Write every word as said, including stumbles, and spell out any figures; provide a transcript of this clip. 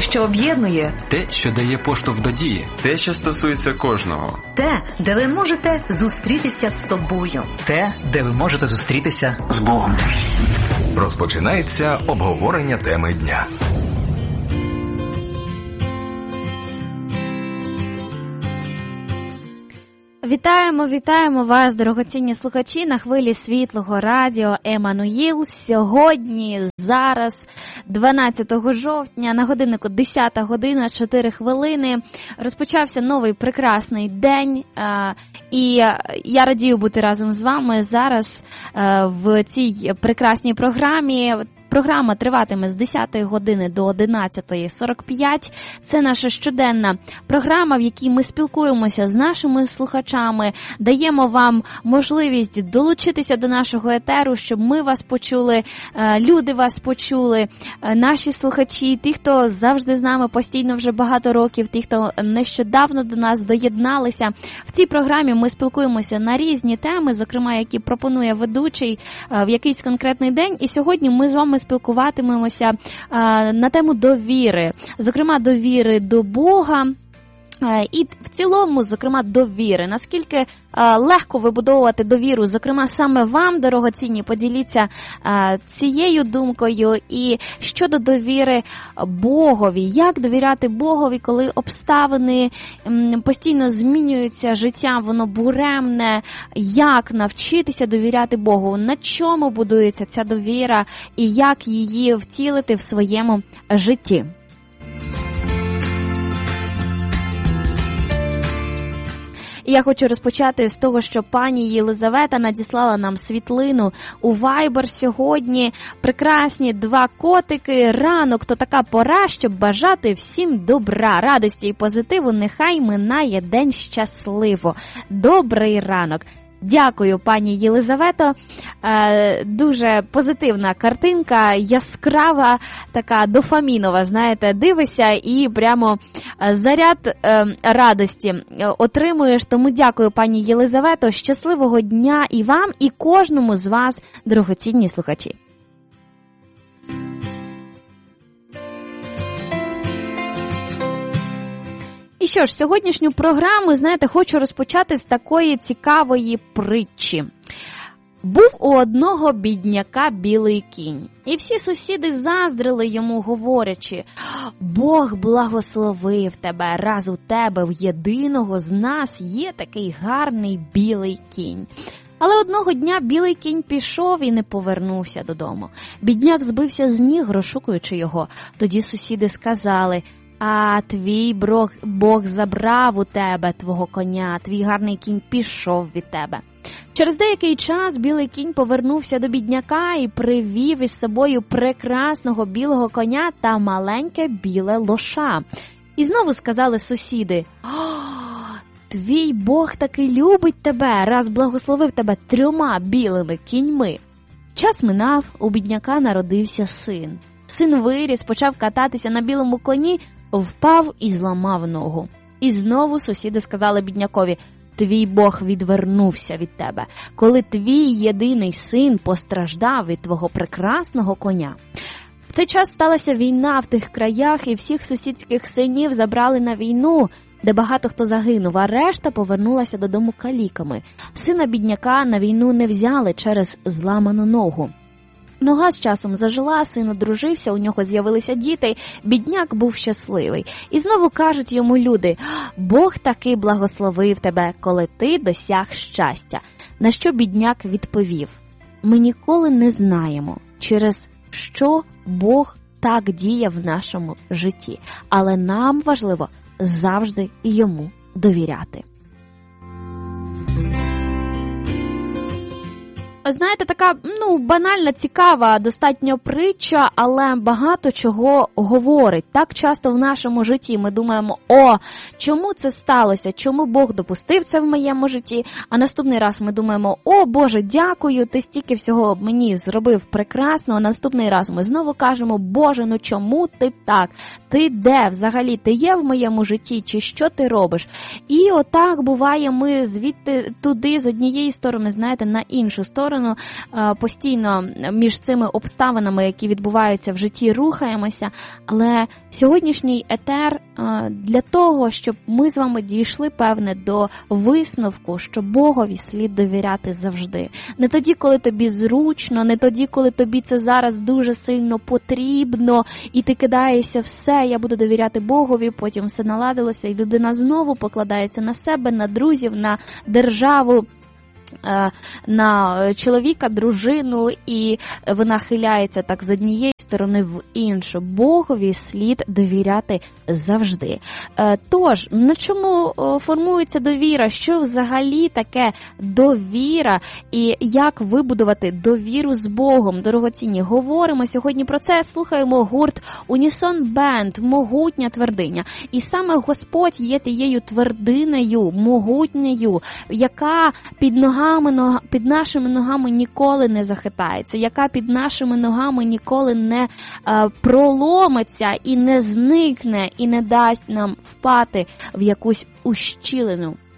що об'єднує. Те, що дає поштовх до дії. Те, що стосується кожного. Те, де ви можете зустрітися з собою. Те, де ви можете зустрітися з Богом. Розпочинається обговорення теми дня. Вітаємо, вітаємо вас, дорогоцінні слухачі, на хвилі світлого радіо Еммануїл. Сьогодні, зараз, дванадцятого жовтня, на годиннику десята година, чотири хвилини, розпочався новий прекрасний день, і я радію бути разом з вами зараз в цій прекрасній програмі. Програма триватиме з десятої години до одинадцятої сорок п'ять. Це наша щоденна програма, в якій ми спілкуємося з нашими слухачами, даємо вам можливість долучитися до нашого етеру, щоб ми вас почули, люди вас почули, наші слухачі, ті, хто завжди з нами постійно вже багато років, ті, хто нещодавно до нас доєдналися. В цій програмі ми спілкуємося на різні теми, зокрема, які пропонує ведучий в якийсь конкретний день. І сьогодні ми з вами спілкуватимемося а, на тему довіри, зокрема довіри до Бога а, і в цілому, зокрема, довіри. Наскільки а, легко вибудовувати довіру, зокрема, саме вам, дорогоцінні, поділіться а, цією думкою. І щодо довіри Богові, як довіряти Богові, коли обставини м, постійно змінюються, життя воно буремне, як навчитися довіряти Богу, на чому будується ця довіра і як її втілити в своєму житті. І я хочу розпочати з того, що пані Єлизавета надіслала нам світлину у Viber сьогодні. Прекрасні два котики. Ранок – то така пора, щоб бажати всім добра, радості і позитиву. Нехай минає день щасливо. Добрий ранок. Дякую, пані Єлизавето. Дуже позитивна картинка, яскрава, така дофамінова, знаєте, дивишся і прямо заряд радості отримуєш. Тому дякую, пані Єлизавето. Щасливого дня і вам, і кожному з вас, дорогоцінні слухачі. І що ж, сьогоднішню програму, знаєте, хочу розпочати з такої цікавої притчі. Був у одного бідняка білий кінь, і всі сусіди заздрили йому, говорячи: «Бог благословив тебе, раз у тебе в єдиного з нас є такий гарний білий кінь». Але одного дня білий кінь пішов і не повернувся додому. Бідняк збився з ніг, розшукуючи його. Тоді сусіди сказали: «А твій Бог, Бог забрав у тебе твого коня, твій гарний кінь пішов від тебе». Через деякий час білий кінь повернувся до бідняка і привів із собою прекрасного білого коня та маленьке біле лоша. І знову сказали сусіди: «О, твій Бог таки любить тебе, раз благословив тебе трьома білими кіньми». Час минав, у бідняка народився син. Син виріс, почав кататися на білому коні, впав і зламав ногу. І знову сусіди сказали біднякові: «Твій Бог відвернувся від тебе, коли твій єдиний син постраждав від твого прекрасного коня». В цей час сталася війна в тих краях, і всіх сусідських синів забрали на війну, де багато хто загинув, а решта повернулася додому каліками. Сина бідняка на війну не взяли через зламану ногу. Нога з часом зажила, син одружився, у нього з'явилися діти, бідняк був щасливий. І знову кажуть йому люди: «Бог таки благословив тебе, коли ти досяг щастя». На що бідняк відповів: «Ми ніколи не знаємо, через що Бог так діє в нашому житті, але нам важливо завжди йому довіряти». Знаєте, така, ну, банальна, цікава, достатньо притча, але багато чого говорить. Так часто в нашому житті ми думаємо: «О, чому це сталося? Чому Бог допустив це в моєму житті?» А наступний раз ми думаємо: «О, Боже, дякую, ти стільки всього мені зробив прекрасно». А наступний раз ми знову кажемо: «Боже, ну чому ти так? Ти де взагалі? Ти є в моєму житті? Чи що ти робиш?» І отак буває, ми звідти туди, з однієї сторони, знаєте, на іншу сторону сторону, постійно між цими обставинами, які відбуваються в житті, рухаємося, але сьогоднішній етер для того, щоб ми з вами дійшли, певне, до висновку, що Богові слід довіряти завжди. Не тоді, коли тобі зручно, не тоді, коли тобі це зараз дуже сильно потрібно, і ти кидаєшся, все, я буду довіряти Богові, потім все наладилося, і людина знову покладається на себе, на друзів, на державу, на чоловіка, дружину, і вона хиляється так з однієї сторони в іншу. Богові слід довіряти завжди. Тож, на чому формується довіра? Що взагалі таке довіра? І як вибудувати довіру з Богом? Дорогоцінні, говоримо сьогодні про це, слухаємо гурт Унісон Бенд, «Могутня твердиня». І саме Господь є тією твердинею, могутньою, яка під ногами, під нашими ногами ніколи не захитається, яка під нашими ногами ніколи не е, проломиться і не зникне, і не дасть нам впати в якусь ущілину.